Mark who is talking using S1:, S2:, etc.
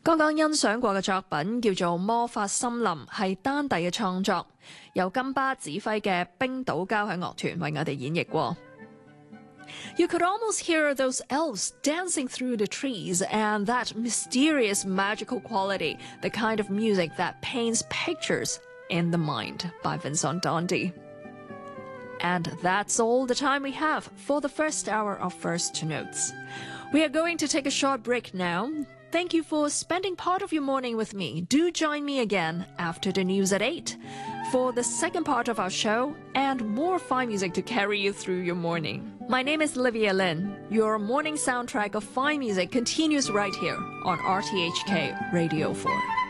S1: 剛剛欣賞過嘅作品叫做《魔法森林》，係丹弟嘅創作，由金巴指揮嘅冰島交響樂團為我哋演繹過。You could almost hear those elves dancing through the trees and that mysterious magical quality, the kind of music that paints pictures in the mind by Vincent Dandy. And that's all the time we have for the first hour of First Notes. We are going to take a short break now. Thank you for spending part of your morning with me. Do join me again after the news at 8 for the second part of our show and more fine music to carry you through your morning. My name is Olivia Lin. Your morning soundtrack of fine music continues right here on RTHK Radio 4.